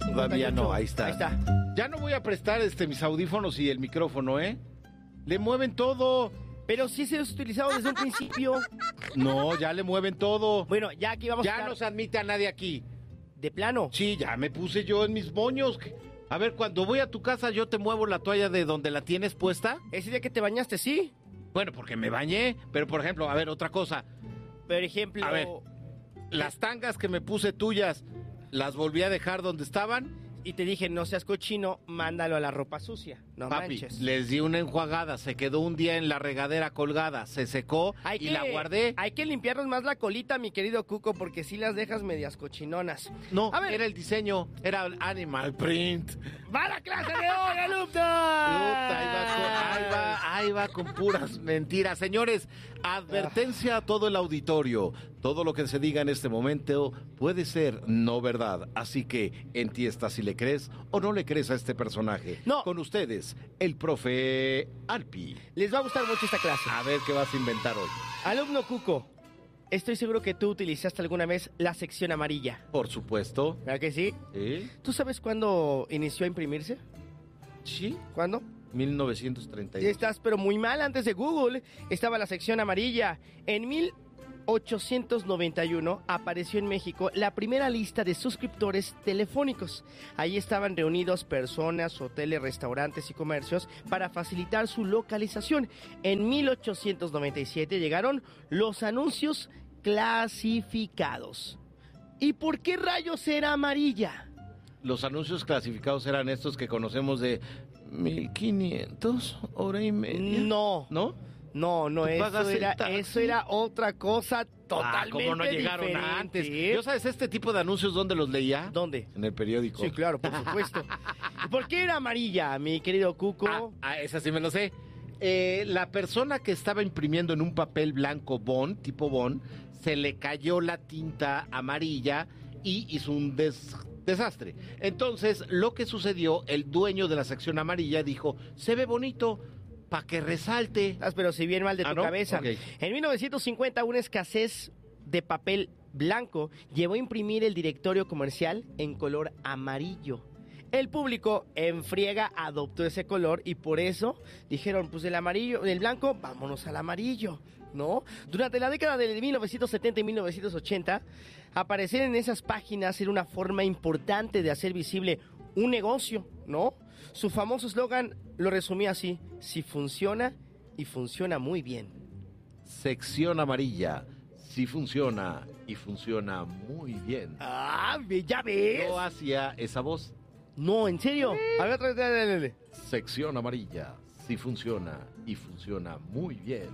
Todavía no, ahí está. Ahí está. Ya no voy a prestar mis audífonos y el micrófono, ¿eh? Le mueven todo. Pero sí se ha utilizado desde un principio. No, ya le mueven todo. Bueno, ya aquí vamos a Ya estar no se admite a nadie aquí. de plano. Sí, ya me puse yo en mis moños. A ver, cuando voy a tu casa, yo te muevo la toalla de donde la tienes puesta. Ese día que te bañaste, sí. Bueno, porque me bañé. Pero, por ejemplo, a ver, otra cosa. Por ejemplo... A ver. Las tangas que me puse tuyas, ¿las volví a dejar donde estaban? Y te dije, no seas cochino, mándalo a la ropa sucia. No Papi, manches. les di una enjuagada, se quedó un día en la regadera colgada, se secó la guardé. Hay que limpiarnos más la colita, mi querido Cuco, porque si las dejas medias cochinonas. No, A ver. era el diseño, era animal print. ¡Va la clase de hoy, alumnos! Puta, ahí va con puras mentiras. Señores, advertencia a todo el auditorio. Todo lo que se diga en este momento puede ser no verdad. Así que en ti está si le crees o no le crees a este personaje. No. Con ustedes, el profe Alpi. Les va a gustar mucho esta clase. A ver qué vas a inventar hoy. Alumno Cuco, estoy seguro que tú utilizaste alguna vez la sección amarilla. Por supuesto. ¿Verdad que sí? ¿Eh? ¿Tú sabes cuándo inició a imprimirse? Sí. ¿Cuándo? 1932. Estás pero muy mal. Antes de Google estaba la sección amarilla. En 1891 apareció en México la primera lista de suscriptores telefónicos. Allí estaban reunidos personas, hoteles, restaurantes y comercios para facilitar su localización. En 1897 llegaron los anuncios clasificados. ¿Y por qué rayos era amarilla? Los anuncios clasificados eran estos que conocemos de 1500, hora y media. No. ¿No? No, ¿Tú pagas el taxi? eso era otra cosa totalmente ¿cómo no llegaron diferente. antes? ¿Yo sabes este tipo de anuncios dónde los leía? ¿Dónde? En el periódico. Sí, claro, por supuesto. ¿Y por qué era amarilla, mi querido Cuco? Esa sí me lo sé. La persona que estaba imprimiendo en un papel blanco Bond, tipo Bond, se le cayó la tinta amarilla y hizo un desastre. Entonces, lo que sucedió, el dueño de la sección amarilla dijo, se ve bonito, para que resalte. Pero si bien mal de tu ¿no? cabeza. Okay. En 1950, una escasez de papel blanco llevó a imprimir el directorio comercial en color amarillo. El público en friega adoptó ese color y por eso dijeron, pues del blanco, vámonos al amarillo, ¿no? Durante la década de 1970 y 1980, aparecer en esas páginas era una forma importante de hacer visible un negocio, ¿no? Su famoso eslogan lo resumía así, si funciona y funciona muy bien. Sección amarilla, sí funciona y funciona muy bien. ¿Ya ves? Yo hacía esa voz. No, ¿en serio? A ver, otra vez, dale. Sección amarilla, sí funciona y funciona muy bien.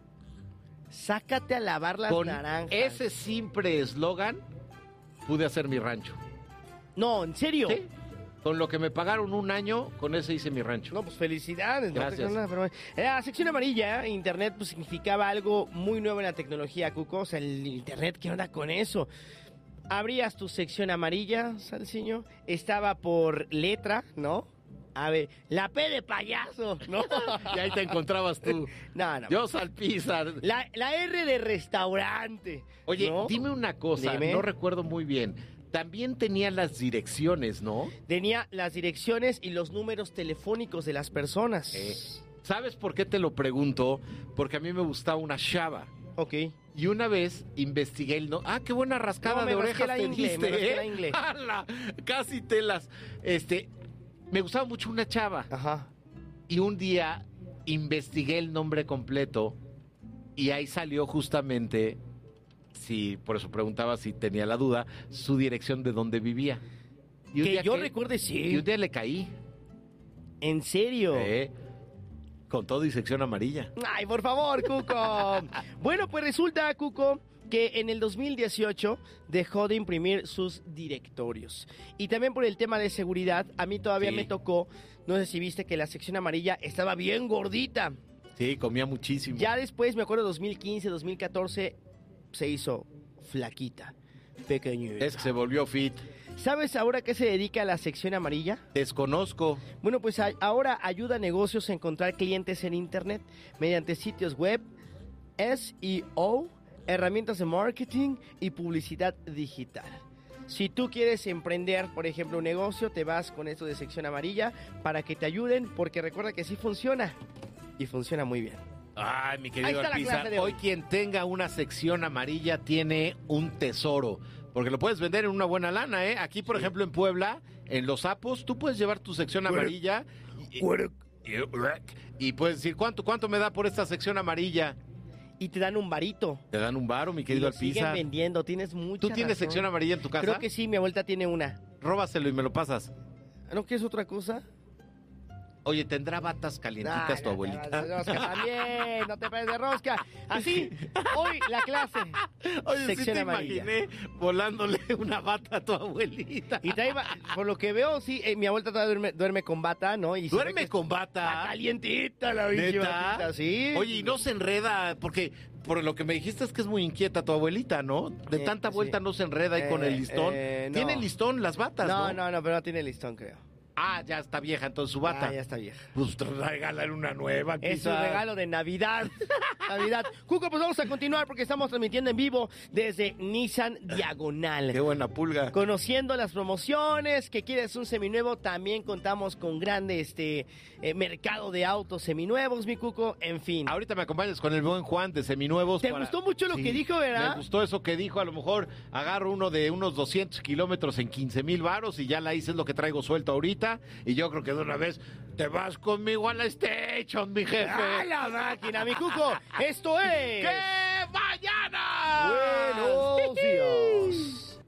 Sácate a lavar las Con naranjas. ese simple eslogan pude hacer mi rancho. No, ¿en serio? ¿Sí? Con lo que me pagaron un año, con ese hice mi rancho. No, pues felicidades. Gracias. No, pero la sección amarilla, internet, pues significaba algo muy nuevo en la tecnología, Cuco. O sea, el internet, ¿qué onda con eso? Abrías tu sección amarilla, Salciño, estaba por letra, ¿no? A ver, la P de payaso, ¿no? Y ahí te encontrabas tú. No. Yo Salpizar. La R de restaurante. Oye, ¿no? dime una cosa, Dime. no recuerdo muy bien. También tenía las direcciones, ¿no? Tenía las direcciones y los números telefónicos de las personas. ¿Sabes por qué te lo pregunto? Porque a mí me gustaba una chava. Ok. Y una vez investigué el... qué buena rascada de orejas te diste, me rasqué la ingle. ¡Hala! Casi telas. Me gustaba mucho una chava. Ajá. Y un día investigué el nombre completo y ahí salió justamente, por eso preguntaba si tenía la duda, su dirección de dónde vivía. Y que yo recuerde, sí. Y un día le caí. ¿En serio? Con todo y sección amarilla. Ay, por favor, Cuco. Bueno, pues resulta, Cuco, que en el 2018 dejó de imprimir sus directorios. Y también por el tema de seguridad, a mí todavía me tocó, no sé si viste que la sección amarilla estaba bien gordita. Sí, comía muchísimo. Ya después, me acuerdo, 2015, 2014, se hizo flaquita, pequeñita. Es que se volvió fit. ¿Sabes ahora a qué se dedica la sección amarilla? Desconozco. Bueno, pues ahora ayuda a negocios a encontrar clientes en internet mediante sitios web, SEO, herramientas de marketing y publicidad digital. Si tú quieres emprender, por ejemplo, un negocio, te vas con esto de sección amarilla para que te ayuden, porque recuerda que sí funciona y funciona muy bien. Ay, mi Ahí querido está la Alpiza, clase de hoy. hoy quien tenga una sección amarilla tiene un tesoro, porque lo puedes vender en una buena lana, ¿eh? Aquí, por ejemplo, en Puebla, en Los Sapos, tú puedes llevar tu sección amarilla y puedes decir, ¿cuánto me da por esta sección amarilla? Y te dan un varito. Te dan un varo, mi Y querido lo Alpiza. siguen vendiendo, tienes mucha ¿Tú tienes razón. sección amarilla en tu casa? Creo que sí, mi abuelita tiene una. Róbaselo y me lo pasas. ¿No quieres otra cosa? Oye, ¿tendrá batas calientitas tu abuelita? No te pases de rosca también, no te pases de rosca. Así, hoy la clase. Oye, sección sí te amarilla. imaginé volándole una bata a tu abuelita. Y trae, por lo que veo, sí, mi abuelita todavía duerme con bata, ¿no? Y se ve ¿Duerme que con está bata? calientita la bicha ¿Neta? batita, sí. Oye, y no se enreda, porque por lo que me dijiste es que es muy inquieta tu abuelita, ¿no? De tanta vuelta sí. no se enreda ahí con el listón. no. Tiene listón las batas, ¿no? No, pero no tiene listón, creo. Ah, ya está vieja entonces su bata. Ya está vieja. Pues regálale una nueva, Es un quizás. regalo de Navidad. Navidad. Cuco, pues vamos a continuar porque estamos transmitiendo en vivo desde Nissan Diagonal. Qué buena pulga. Conociendo las promociones, que quieres un seminuevo, también contamos con grande mercado de autos seminuevos, mi Cuco, en fin. Ahorita me acompañas con el buen Juan de Seminuevos. ¿Te gustó mucho lo que dijo, verdad? Me gustó eso que dijo. A lo mejor agarro uno de unos 200 kilómetros en 15,000 varos y ya la hice, es lo que traigo suelto ahorita. Y yo creo que de una vez te vas conmigo a la station, mi jefe. ¡A la máquina, mi Cuco! ¡Esto es! ¡Que mañana! ¡Buenos días!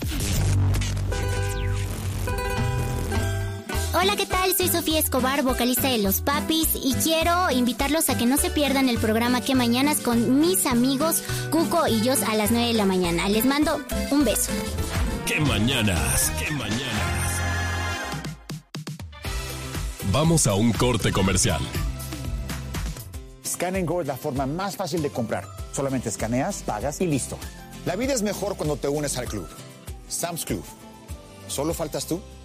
Hola, ¿qué tal? Soy Sofía Escobar, vocalista de Los Papis, y quiero invitarlos a que no se pierdan el programa Que Mañanas con mis amigos Cuco y Jos a las 9 de la mañana. Les mando un beso. ¡Qué mañanas! ¡Qué mañanas! Vamos a un corte comercial. Scan & Go es la forma más fácil de comprar. Solamente escaneas, pagas y listo. La vida es mejor cuando te unes al club. Sam's Club. ¿Solo faltas tú?